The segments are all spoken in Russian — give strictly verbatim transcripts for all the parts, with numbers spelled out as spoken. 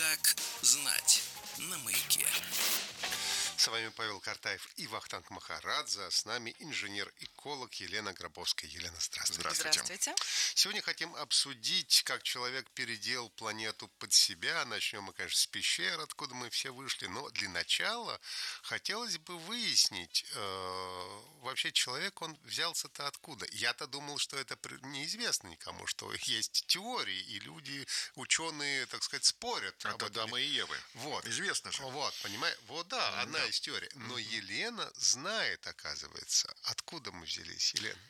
Как знать на Маяке. С вами Павел Картаев и Вахтанг Махарадзе, а с нами инженер-эколог Елена Гробовская. Елена, здравствуйте. Здравствуйте. Здравствуйте. Сегодня хотим обсудить, как человек переделал планету под себя. Начнем мы, конечно, с пещер, откуда мы все вышли. Но для начала хотелось бы выяснить, э, вообще человек, он взялся-то откуда? Я-то думал, что это неизвестно никому, что есть теории, и люди, ученые, так сказать, спорят. Это Адама и Евы. Вот. Известно же. Вот, понимаешь? Вот, да, Да. одна из теорий. Но Елена знает, оказывается, откуда мы взялись, Елена.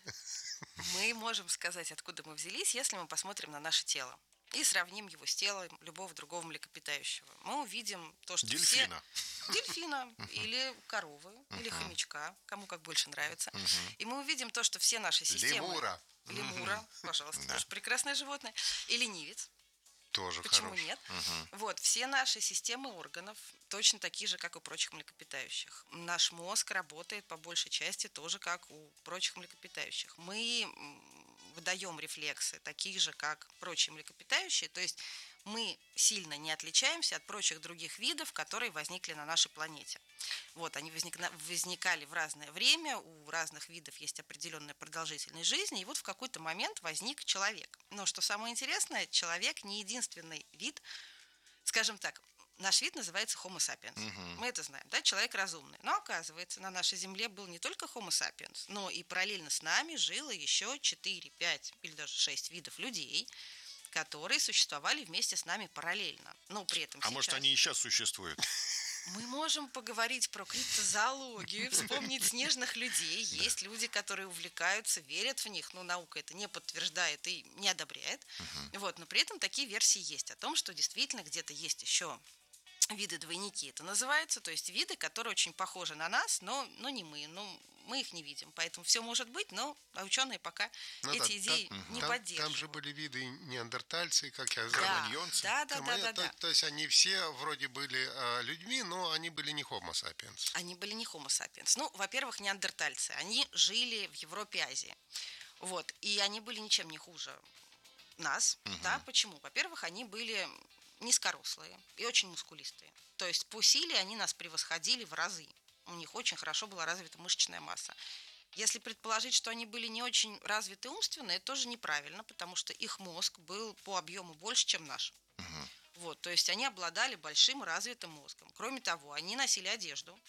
Мы можем сказать, откуда мы взялись, если мы посмотрим на наше тело и сравним его с телом любого другого млекопитающего. Мы увидим то, что Дельфина. все... Дельфина. Или коровы, или хомячка, кому как больше нравится. И мы увидим то, что все наши системы... Лемура. Лемура, пожалуйста, Да. тоже прекрасное животное. И ленивец. Тоже Почему хороший. нет? Вот, все наши системы органов точно такие же, как у прочих млекопитающих. Наш мозг работает по большей части тоже, как у прочих млекопитающих. Мы м, выдаем рефлексы такие же, как прочие млекопитающие, то есть мы сильно не отличаемся от прочих других видов, которые возникли на нашей планете. Вот, они возникна- возникали в разное время, у разных видов есть определенная продолжительность жизни, и вот в какой-то момент возник человек. Но что самое интересное, человек не единственный вид, скажем так, наш вид называется Homo sapiens. Мы это знаем, да, человек разумный. Но оказывается, на нашей Земле был не только Homo sapiens, но и параллельно с нами жило еще четыре, пять или даже шесть видов людей, которые существовали вместе с нами параллельно. Но при этом А сейчас... может, они и сейчас существуют? Мы можем поговорить про криптозоологию, вспомнить снежных людей. Есть люди, которые увлекаются, верят в них, но наука это не подтверждает и не одобряет. Вот, но при этом такие версии есть о том, что действительно где-то есть еще виды-двойники, это называется, то есть виды, которые очень похожи на нас, но, но не мы, ну, мы их не видим. Поэтому все может быть, но ученые пока Ну эти да, идеи там, не там- поддерживают. Там же были виды неандертальцы, как я Да, знаю. кроманьонцы. да, да, да, да, Кроманьон- да. То, то есть они все вроде были а, людьми, но они были не homo sapiens. Они были не Homo sapiens. Ну, во-первых, неандертальцы. Они жили в Европе и Азии. Вот. И они были ничем не хуже нас. Да? Почему? Во-первых, они были низкорослые и очень мускулистые. То есть по силе они нас превосходили в разы. У них очень хорошо была развита мышечная масса. Если предположить, что они были не очень развиты умственно, это тоже неправильно, потому что их мозг был по объему больше, чем наш. Вот, то есть они обладали большим развитым мозгом. Кроме того, они носили одежду,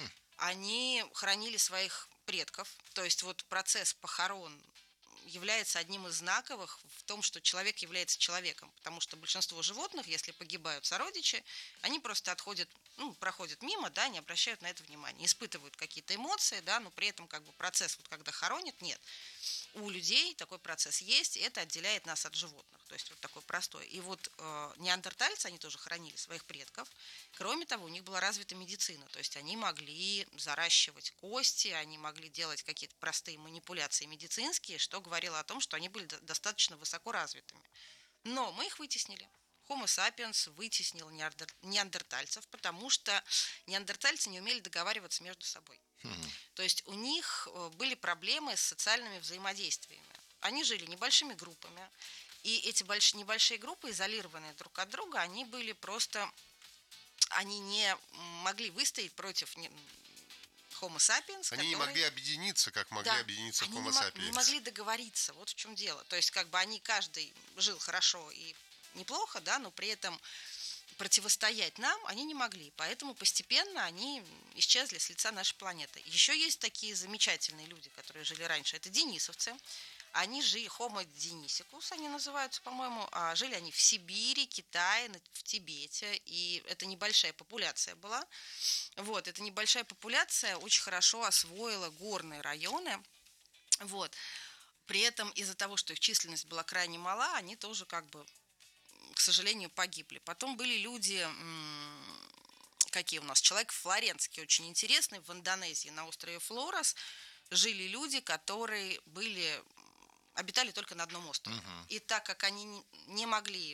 они хоронили своих предков. То есть вот процесс похорон является одним из знаковых в том, что человек является человеком. Потому что большинство животных, если погибают сородичи, они просто отходят, ну, проходят мимо, да, не обращают на это внимания, испытывают какие-то эмоции, да, но при этом как бы процесс, вот когда хоронят, нет. У людей такой процесс есть, и это отделяет нас от животных. То есть вот такой простой. И вот э, неандертальцы, они тоже хоронили своих предков. Кроме того, у них была развита медицина. То есть они могли заращивать кости, они могли делать какие-то простые манипуляции медицинские, что говорило о том, что они были до- достаточно высоко развитыми. Но мы их вытеснили. Homo sapiens вытеснил неандер- неандертальцев, потому что неандертальцы не умели договариваться между собой. То есть у них э, были проблемы с социальными взаимодействиями. Они жили небольшими группами, и эти больш... небольшие группы, изолированные друг от друга, они были просто... Они не могли выстоять против не- Homo sapiens, Они не который- могли объединиться, как могли Да, объединиться они homo не, мо- sapiens. не могли договориться, вот в чем дело. То есть как бы они, каждый жил хорошо и неплохо, да, но при этом противостоять нам они не могли. Поэтому постепенно они исчезли с лица нашей планеты. Еще есть такие замечательные люди, которые жили раньше. Это денисовцы. Они жили, Homo denisicus они называются, по-моему. А жили они в Сибири, Китае, на- в Тибете. И это небольшая популяция была. Вот, эта небольшая популяция очень хорошо освоила горные районы. Вот. При этом из-за того, что их численность была крайне мала, они тоже как бы, к сожалению, погибли. Потом были люди, м, какие у нас, человек флоренский, очень интересный, в Индонезии на острове Флорес жили люди, которые были, обитали только на одном острове. И так как они не- не могли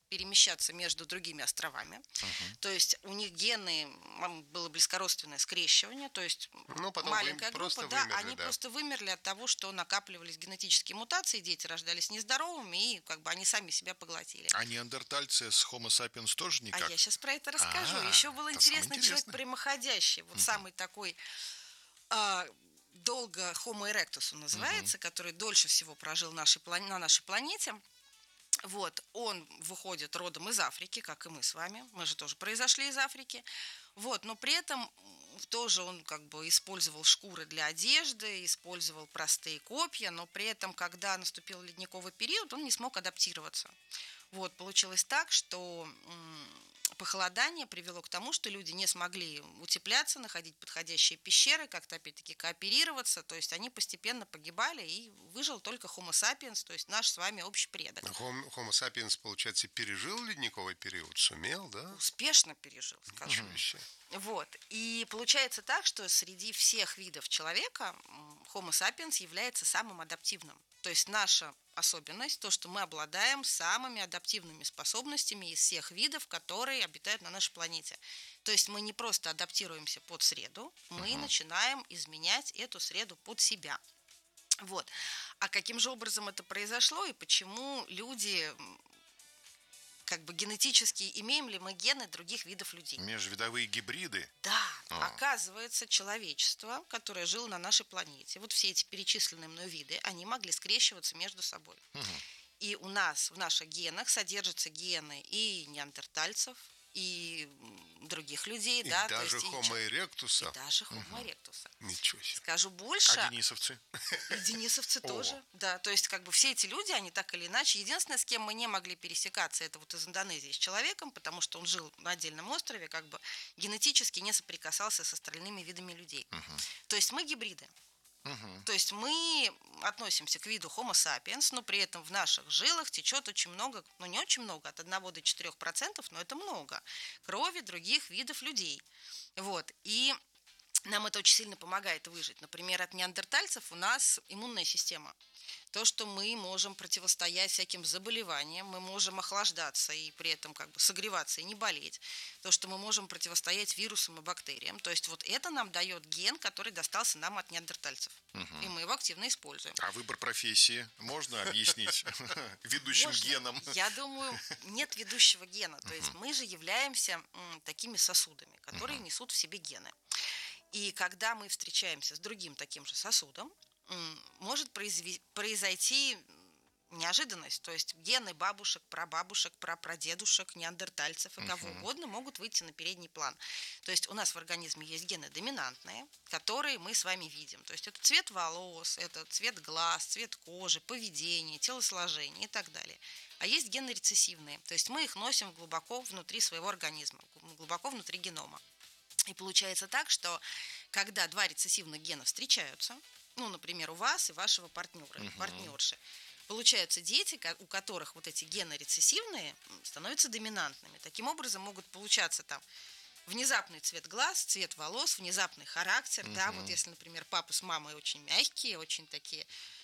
перемещаться между другими островами. Uh-huh. То есть у них гены, было близкородственное скрещивание, то есть ну, потом маленькая вы, группа, да, вымерли, они да. просто вымерли от того, что накапливались генетические мутации, дети рождались нездоровыми, и как бы они сами себя поглотили. А неандертальцы с Homo sapiens тоже никак? А я сейчас про это расскажу. А-а-а, Еще был интересный человек прямоходящий, вот uh-huh. самый такой... А, долго Homo erectus он называется, uh-huh. который дольше всего прожил нашей, на нашей планете. Вот, он выходит родом из Африки, как и мы с вами. Мы же тоже произошли из Африки. Вот, но при этом тоже он как бы использовал шкуры для одежды, использовал простые копья, но при этом, когда наступил ледниковый период, он не смог адаптироваться. Вот, получилось так, что м- похолодание привело к тому, что люди не смогли утепляться, находить подходящие пещеры, как-то опять-таки кооперироваться, то есть они постепенно погибали, и выжил только Homo sapiens, то есть наш с вами общий предок. Homo, Homo sapiens, получается, пережил ледниковый период, сумел, да? Успешно пережил, скажу. Mm-hmm. Вот, и получается так, что среди всех видов человека Homo sapiens является самым адаптивным. То есть наша особенность, то, что мы обладаем самыми адаптивными способностями из всех видов, которые обитают на нашей планете. То есть мы не просто адаптируемся под среду, мы uh-huh. начинаем изменять эту среду под себя. Вот. А каким же образом это произошло и почему люди... как бы генетически имеем ли мы гены других видов людей? Межвидовые гибриды? Да, а. оказывается, человечество, которое жило на нашей планете, вот все эти перечисленные мною виды, они могли скрещиваться между собой. Угу. И у нас в наших генах содержатся гены и неандертальцев, и других людей, и да, даже то есть Homo erectus. И даже Homo угу. erectus. Ничего себе. Скажу больше. А денисовцы? И денисовцы тоже, да. То есть как бы все эти люди, они так или иначе. Единственное, с кем мы не могли пересекаться, это вот из Индонезии с человеком, потому что он жил на отдельном острове, как бы генетически не соприкасался с остальными видами людей. Угу. То есть мы гибриды. Угу. То есть мы относимся к виду Homo sapiens, но при этом в наших жилах течет очень много, ну не очень много, от одного до четырёх процентов, но это много, крови других видов людей. Вот. И нам это очень сильно помогает выжить. Например, от неандертальцев у нас иммунная система. То, что мы можем противостоять всяким заболеваниям, мы можем охлаждаться и при этом как бы согреваться и не болеть. То, что мы можем противостоять вирусам и бактериям. То есть вот это нам дает ген, который достался нам от неандертальцев. Угу. И мы его активно используем. А выбор профессии можно объяснить ведущим геном? Я думаю, нет ведущего гена. То есть мы же являемся такими сосудами, которые несут в себе гены. И когда мы встречаемся с другим таким же сосудом, может произойти неожиданность. То есть гены бабушек, прабабушек, прапрадедушек, неандертальцев и кого uh-huh. угодно могут выйти на передний план. То есть у нас в организме есть гены доминантные, которые мы с вами видим. То есть это цвет волос, это цвет глаз, цвет кожи, поведение, телосложение и так далее. А есть гены рецессивные. То есть мы их носим глубоко внутри своего организма, глубоко внутри генома. И получается так, что когда два рецессивных гена встречаются, ну, например, у вас и вашего партнера, uh-huh. партнерши, получаются дети, у которых вот эти гены рецессивные становятся доминантными. Таким образом могут получаться там внезапный цвет глаз, цвет волос, внезапный характер. Uh-huh. Да, вот если, например, папа с мамой очень мягкие, очень такие...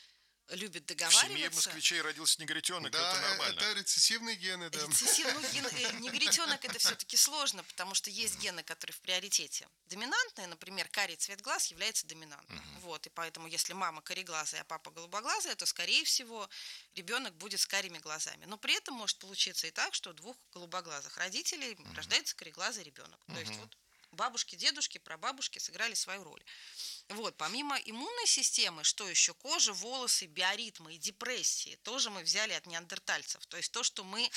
любят договариваться. В семье москвичей родился негритенок, да, это нормально. Это рецессивные гены, да. Рецессивный ген, э, негритенок это все-таки сложно, потому что есть гены, которые в приоритете доминантные. Например, карий цвет глаз является доминантным. Uh-huh. Вот, и поэтому, если мама кореглазая, а папа голубоглазая, то, скорее всего, ребенок будет с карими глазами. Но при этом может получиться и так, что у двух голубоглазых родителей uh-huh. рождается кореглазый ребенок. Uh-huh. То есть вот бабушки, дедушки, прабабушки сыграли свою роль. Вот, помимо иммунной системы, что еще? Кожа, волосы, биоритмы и депрессии тоже мы взяли от неандертальцев. То есть то, что мы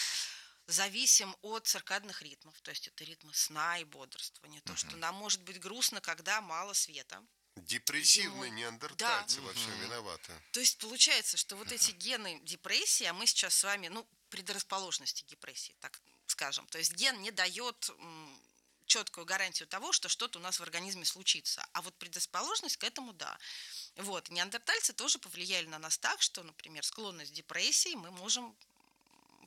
зависим от циркадных ритмов. То есть это ритмы сна и бодрствования. То, uh-huh. что нам может быть грустно, когда мало света. Депрессивные Зимой. неандертальцы да. во всем uh-huh. виноваты. То есть получается, что вот uh-huh. эти гены депрессии, а мы сейчас с вами, ну, предрасположенности к депрессии, так скажем. То есть ген не дает... четкую гарантию того, что что-то у нас в организме случится. А вот предрасположенность к этому, да. Вот. Неандертальцы тоже повлияли на нас так, что, например, склонность к депрессии мы можем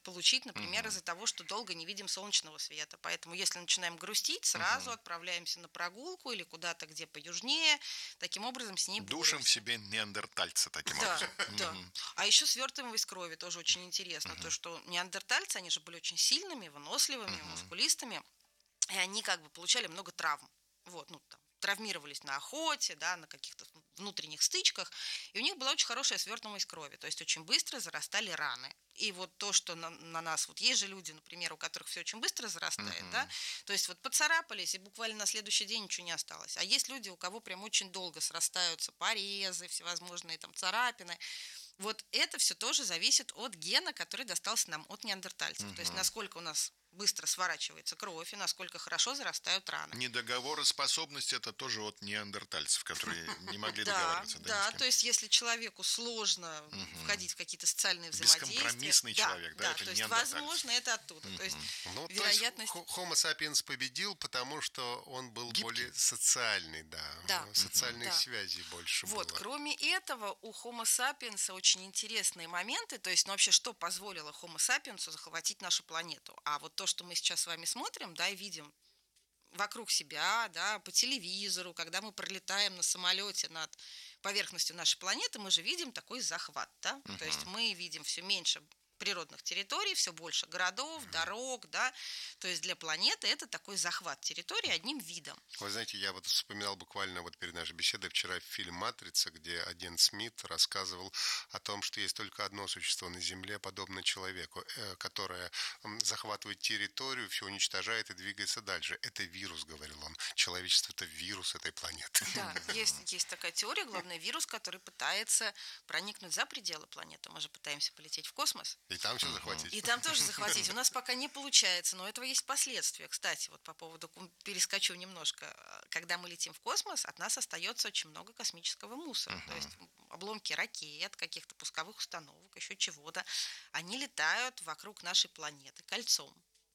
получить, например, из-за того, что долго не видим солнечного света. Поэтому, если начинаем грустить, сразу угу. отправляемся на прогулку или куда-то, где поюжнее. Таким образом, с ней боремся. Душим в себе неандертальца таким да, образом. Да. Угу. А еще свертываемость крови тоже очень интересно. Угу. То, что неандертальцы, они же были очень сильными, выносливыми, угу. мускулистыми. И они как бы получали много травм. Вот, ну, там, травмировались на охоте, да, на каких-то внутренних стычках, и у них была очень хорошая свертываемость крови, то есть очень быстро зарастали раны. И вот то, что на, на нас, вот есть же люди, например, у которых все очень быстро зарастает, uh-huh. да, то есть вот поцарапались, и буквально на следующий день ничего не осталось. А есть люди, у кого прям очень долго срастаются порезы, всевозможные там царапины. Вот это все тоже зависит от гена, который достался нам от неандертальцев. Uh-huh. То есть насколько у нас быстро сворачивается кровь и насколько хорошо зарастают раны. Недоговороспособность – это тоже от неандертальцев, которые не могли договариваться. Да, да, то есть если человеку сложно угу. входить в какие-то социальные взаимодействия. Бескомпромиссный да, человек, да, да это то есть возможно это оттуда. Угу. То есть ну, вероятность... То есть Homo sapiens победил, потому что он был гибкий. Более социальный, да, да. социальных да. связей больше вот, было. Кроме этого, у Homo sapiens очень интересные моменты, то есть ну, вообще что позволило Homo sapiens захватить нашу планету? А вот то, что мы сейчас с вами смотрим, да, и видим вокруг себя, да, по телевизору, когда мы пролетаем на самолете над поверхностью нашей планеты, мы же видим такой захват, да, uh-huh. то есть мы видим все меньше природных территорий, все больше городов, uh-huh. дорог, да, то есть для планеты это такой захват территории одним видом. Вы знаете, я вот вспоминал буквально вот перед нашей беседой вчера фильм «Матрица», где агент Смит рассказывал о том, что есть только одно существо на Земле, подобное человеку, которое захватывает территорию, все уничтожает и двигается дальше. Это вирус, говорил он. Человечество – это вирус этой планеты. Да, есть, есть такая теория, главный вирус, который пытается проникнуть за пределы планеты. Мы же пытаемся полететь в космос. И там все захватить. И там тоже захватить. У нас пока не получается, но у этого есть последствия. Кстати, вот по поводу, перескочу немножко, когда мы летим в космос, от нас остается очень много космического мусора. Uh-huh. То есть обломки ракет, каких-то пусковых установок, еще чего-то. Они летают вокруг нашей планеты кольцом.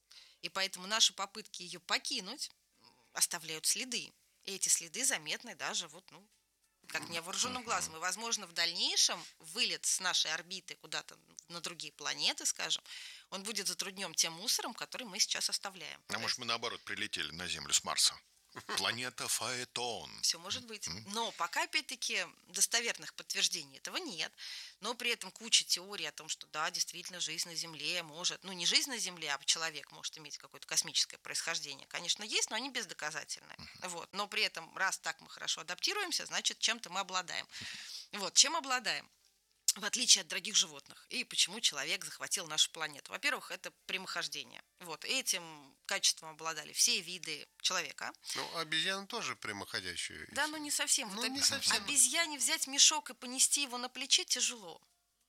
И поэтому наши попытки ее покинуть оставляют следы. И эти следы заметны даже вот, ну, как невооруженным глазом. И, возможно, в дальнейшем вылет с нашей орбиты куда-то на другие планеты, скажем, он будет затруднен тем мусором, который мы сейчас оставляем. А То может, есть... мы, наоборот, прилетели на Землю с Марса? Планета Фаэтон. Все может быть. Но пока, опять-таки, достоверных подтверждений этого нет. Но при этом куча теорий о том, что да, действительно, жизнь на Земле может... Ну, не жизнь на Земле, а человек может иметь какое-то космическое происхождение. Конечно, есть, но они бездоказательные. Uh-huh. Вот. Но при этом, раз так мы хорошо адаптируемся, значит, чем-то мы обладаем. Вот. Чем обладаем? В отличие от других животных. И почему человек захватил нашу планету? Во-первых, это прямохождение. Вот. Этим качеством обладали все виды человека. Ну, обезьяны тоже прямоходящие. Да, но не совсем. Ну, вот не об... совсем. Обезьяне взять мешок и понести его на плече тяжело.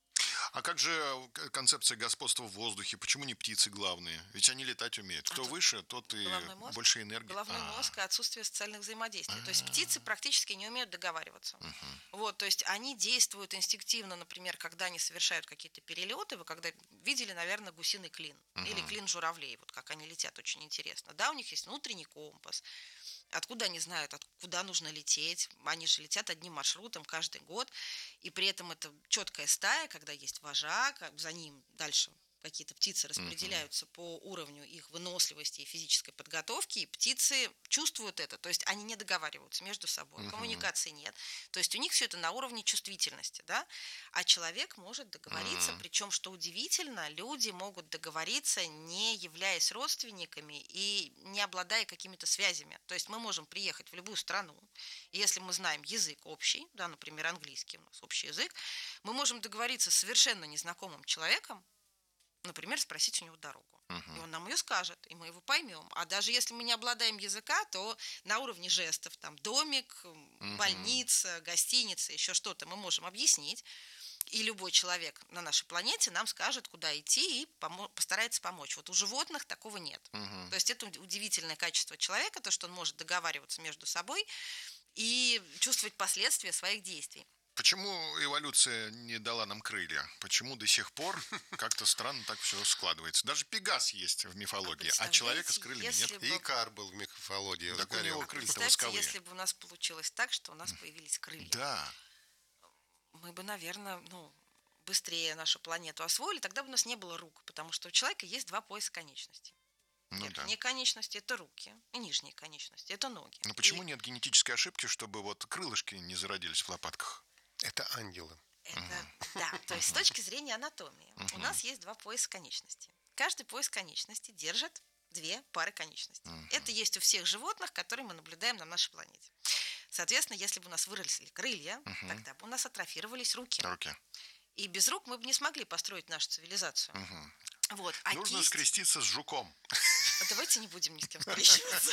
А как же концепция господства в воздухе? Почему не птицы главные? Ведь они летать умеют. Кто а выше, тот и мозг, больше энергии. Головной А-а-а. мозг и отсутствие социальных взаимодействий. А-а-а. То есть птицы практически не умеют договариваться. Uh-huh. Вот, то есть они действуют инстинктивно, например, когда они совершают какие-то перелеты. Вы когда видели, наверное, гусиный клин uh-huh. или клин журавлей, вот как они летят, очень интересно. Да, у них есть внутренний компас. Откуда они знают, куда нужно лететь? Они же летят одним маршрутом каждый год, и при этом это четкая стая, когда есть вожак, за ним дальше какие-то птицы распределяются uh-huh. по уровню их выносливости и физической подготовки, и птицы чувствуют это, то есть они не договариваются между собой, uh-huh. коммуникации нет, то есть у них все это на уровне чувствительности, да, а человек может договориться, uh-huh. причем, что удивительно, люди могут договориться, не являясь родственниками и не обладая какими-то связями, то есть мы можем приехать в любую страну, и если мы знаем язык общий, да, например, английский у нас общий язык, мы можем договориться с совершенно незнакомым человеком, например, спросить у него дорогу. Uh-huh. И он нам ее скажет, и мы его поймем. А даже если мы не обладаем языка, то на уровне жестов, там, домик, uh-huh. больница, гостиница, еще что-то мы можем объяснить. И любой человек на нашей планете нам скажет, куда идти, и помо- постарается помочь. Вот у животных такого нет. Uh-huh. То есть это удивительное качество человека, то, что он может договариваться между собой и чувствовать последствия своих действий. Почему эволюция не дала нам крылья? Почему до сих пор как-то странно так все складывается? Даже Пегас есть в мифологии, а, а человека с крыльями нет. Бы... И Икар был в мифологии. Так у него крылья-то восковые. восковые. Если бы у нас получилось так, что у нас появились крылья. Да. Мы бы, наверное, ну, быстрее нашу планету освоили, тогда бы у нас не было рук, потому что у человека есть два пояса конечностей. Ну, Верхние да. конечности – это руки, и нижние конечности – это ноги. Но почему И нет генетической ошибки, чтобы вот крылышки не зародились в лопатках? Это ангелы. это, да, то есть с точки зрения анатомии у нас есть два пояса конечностей. Каждый пояс конечностей держит две пары конечностей. Это есть у всех животных, которые мы наблюдаем на нашей планете. Соответственно, если бы у нас выросли крылья, тогда бы у нас атрофировались руки. Руки. И без рук мы бы не смогли построить нашу цивилизацию. Вот. А Нужно кисть... скреститься с жуком. Давайте не будем ни с кем скрещиваться.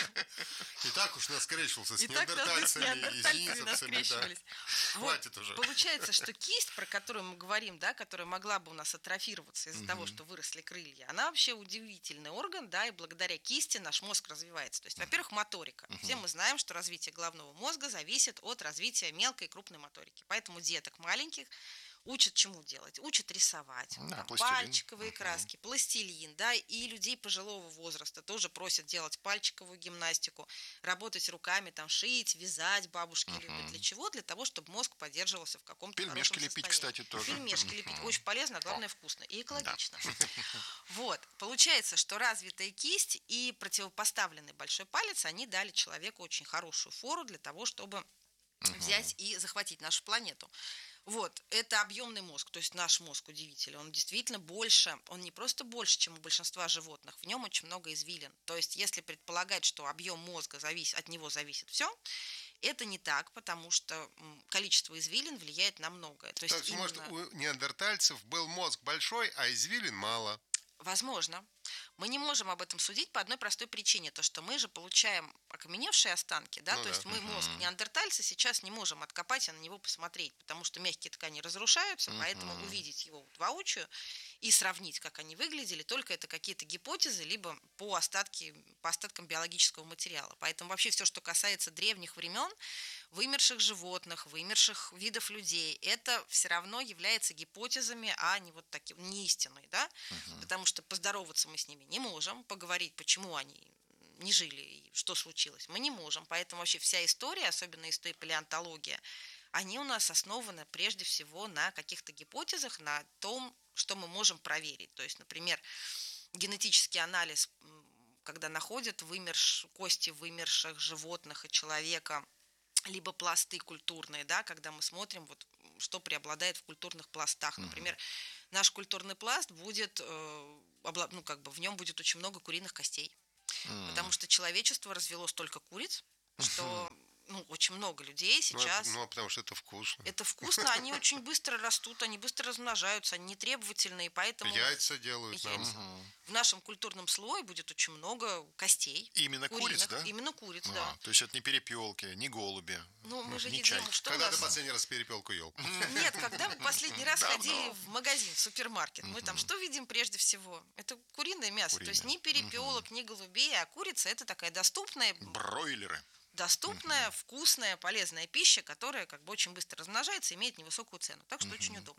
И так уж наскрещивался с И так надо с неандертальцами, неандертальцами езинцевцами, да. наскрещивались. Вот. Хватит уже. Получается, что кисть, про которую мы говорим, да, которая могла бы у нас атрофироваться из-за того, что выросли крылья, она вообще удивительный орган, да, и благодаря кисти наш мозг развивается. То есть, во-первых, моторика. Все мы знаем, что развитие головного мозга зависит от развития мелкой и крупной моторики. Поэтому деток маленьких учат чему делать? Учат рисовать. Да, Там, пластилин. пальчиковые краски, пластилин, да, и людей пожилого возраста тоже просят делать пальчиковую гимнастику, работать руками, там, шить, вязать бабушки любят. Для чего? Для того, чтобы мозг поддерживался в каком-то Пельмешки хорошем лепить, состоянии. кстати, тоже. Пельмешки лепить. Очень полезно, а главное вкусно и экологично. Да. Вот. Получается, что развитая кисть и противопоставленный большой палец, они дали человеку очень хорошую фору для того, чтобы взять и захватить нашу планету. Вот, это объемный мозг, то есть наш мозг удивительный, он действительно больше, он не просто больше, чем у большинства животных, в нем очень много извилин. То есть, если предполагать, что объем мозга зависит, от него зависит все, это не так, потому что количество извилин влияет на многое. То есть, То есть, может, именно... у неандертальцев был мозг большой, а извилин мало. Возможно. Мы не можем об этом судить по одной простой причине, то что мы же получаем окаменевшие останки, да, Ну то да. есть мы мозг неандертальца сейчас не можем откопать и на него посмотреть, потому что мягкие ткани разрушаются, поэтому увидеть его воочию и сравнить, как они выглядели, только это какие-то гипотезы, либо по, остатки, по остаткам биологического материала. Поэтому вообще все, что касается древних времен, вымерших животных, вымерших видов людей, это все равно является гипотезами, а не вот таким, не истиной, да, uh-huh. Потому что поздороваться мы с ними не можем, поговорить, почему они не жили и что случилось, мы не можем, поэтому вообще вся история, особенно история палеонтология, они у нас основаны прежде всего на каких-то гипотезах, на том, что мы можем проверить, то есть, например, генетический анализ, когда находят вымерш... кости вымерших животных и человека, либо пласты культурные, да, когда мы смотрим, вот, что преобладает в культурных пластах. Например, mm-hmm. наш культурный пласт будет, э, обла- ну, как бы в нем будет очень много куриных костей, mm-hmm. потому что человечество развело столько куриц, что... Mm-hmm. Ну, очень много людей сейчас. Ну, ну, потому что это вкусно. Это вкусно, они очень быстро растут, они быстро размножаются, они нетребовательные, поэтому... Яйца делают яйца. нам. Угу. В нашем культурном слое будет очень много костей. Именно куриных, куриц, да? Именно куриц, а, да. То есть это не перепелки, не голуби, ну, мы же не едим, чайки. что Когда у нас... ты последний раз перепелку ел? Нет, когда мы последний раз ходили в магазин, в супермаркет, мы там что видим прежде всего? Это куриное мясо. То есть ни перепелок, ни голубей, а курица это такая доступная... Бройлеры. Доступная, вкусная, полезная пища, которая как бы очень быстро размножается и имеет невысокую цену. Так что очень удобно.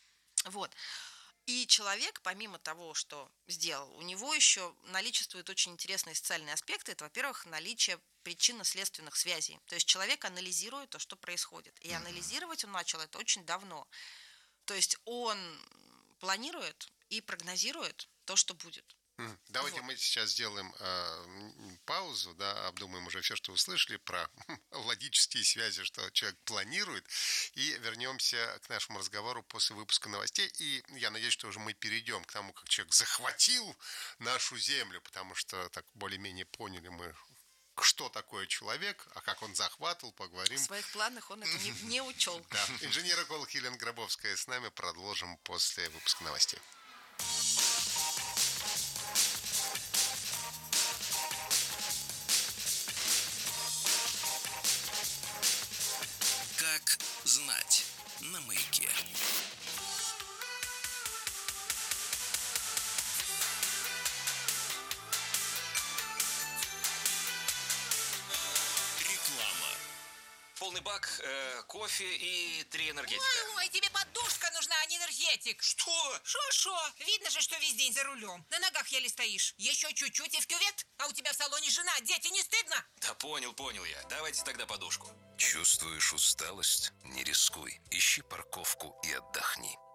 Вот. И человек, помимо того, что сделал, у него еще наличествуют очень интересные социальные аспекты. Это, во-первых, наличие причинно-следственных связей. То есть человек анализирует то, что происходит. И анализировать он начал это очень давно. То есть он планирует и прогнозирует то, что будет. Давайте вот. мы сейчас сделаем э, паузу, да, обдумаем уже все, что услышали про логические связи, что человек планирует, и вернемся к нашему разговору после выпуска новостей. И я надеюсь, что уже мы перейдем к тому, как человек захватил нашу землю, потому что так более-менее поняли мы, что такое человек, а как он захватывал, поговорим. В своих планах он это не, не учел. Да. Инженер-эколог Елена Гробовская с нами. Продолжим после выпуска новостей. Как знать на маяке. Реклама. Полный бак, э, кофе и три энергетика. Ой, ой, тебе подушка нужна, а не энергетик. Что? Шо-шо, видно же, что весь день за рулем. На ногах еле стоишь. Еще чуть-чуть и в кювет. А у тебя в салоне жена, дети, не стыдно? Да понял, понял я. Давайте тогда подушку. Чувствуешь усталость? Не рискуй. Ищи парковку и отдохни.